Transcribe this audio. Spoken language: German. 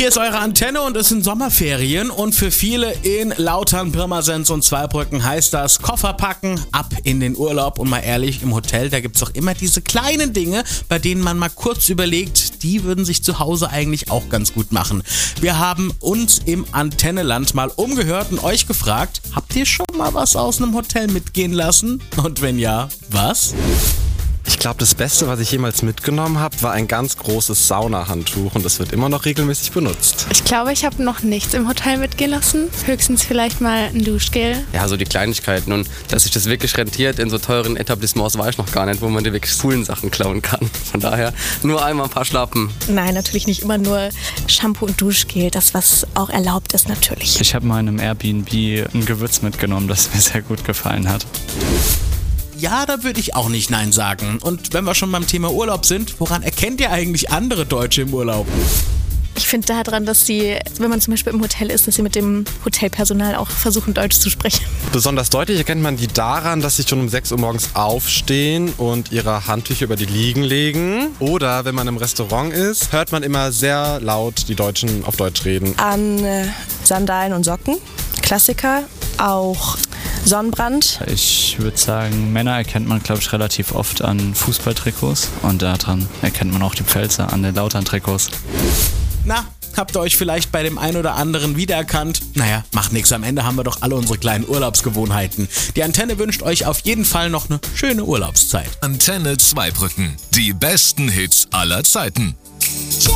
Hier ist eure Antenne und es sind Sommerferien und für viele in Lautern, Pirmasens und Zweibrücken heißt das Koffer packen, ab in den Urlaub. Und mal ehrlich, im Hotel, da gibt's doch immer diese kleinen Dinge, bei denen man mal kurz überlegt, die würden sich zu Hause eigentlich auch ganz gut machen. Wir haben uns im Antenneland mal umgehört und euch gefragt, habt ihr schon mal was aus einem Hotel mitgehen lassen? Und wenn ja, was? Ich glaube, das Beste, was ich jemals mitgenommen habe, war ein ganz großes Saunahandtuch und das wird immer noch regelmäßig benutzt. Ich glaube, ich habe noch nichts im Hotel mitgehen lassen. Höchstens vielleicht mal ein Duschgel. Ja, so die Kleinigkeiten. Und dass sich das wirklich rentiert in so teuren Etablissements, weiß ich noch gar nicht, wo man die wirklich coolen Sachen klauen kann. Von daher nur einmal ein paar Schlappen. Nein, natürlich nicht immer nur Shampoo und Duschgel, das was auch erlaubt ist natürlich. Ich habe mal in einem Airbnb ein Gewürz mitgenommen, das mir sehr gut gefallen hat. Ja, da würde ich auch nicht Nein sagen. Und wenn wir schon beim Thema Urlaub sind, woran erkennt ihr eigentlich andere Deutsche im Urlaub? Ich finde daran, dass sie, wenn man zum Beispiel im Hotel ist, dass sie mit dem Hotelpersonal auch versuchen, Deutsch zu sprechen. Besonders deutlich erkennt man die daran, dass sie schon um 6 Uhr morgens aufstehen und ihre Handtücher über die Liegen legen. Oder wenn man im Restaurant ist, hört man immer sehr laut die Deutschen auf Deutsch reden. An Sandalen und Socken, Klassiker, auch Sonnenbrand. Ich würde sagen, Männer erkennt man, glaube ich, relativ oft an Fußballtrikots und daran erkennt man auch die Pfälzer an den Lautern-Trikots. Na, habt ihr euch vielleicht bei dem einen oder anderen wiedererkannt? Naja, macht nichts, am Ende haben wir doch alle unsere kleinen Urlaubsgewohnheiten. Die Antenne wünscht euch auf jeden Fall noch eine schöne Urlaubszeit. Antenne Zweibrücken, die besten Hits aller Zeiten.